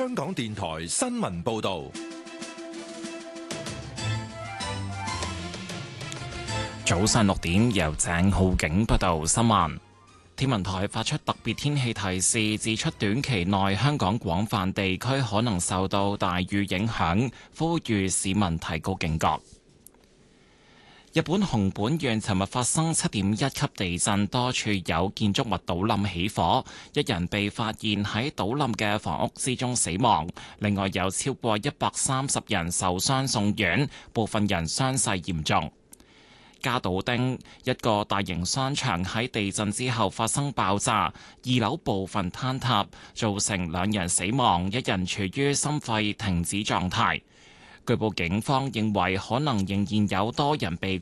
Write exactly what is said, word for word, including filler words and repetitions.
香港電台新聞報道。 早上六點，由鄭浩景報道新聞。天文台發出特別天氣提示，指出短期內香港廣泛地區可能受到大雨影響，呼籲市民提高警覺。日本熊本縣尋日發生七點一級地震，多處有建築物倒冧起火，一人被發現喺倒冧嘅房屋之中死亡，另外有超過一百三十人受傷送院，部分人傷勢嚴重。加島町一個大型商場喺地震之後發生爆炸，二樓部分坍塌，造成兩人死亡，一人處於心肺停止狀態。據報警方認為可能仍然有多人被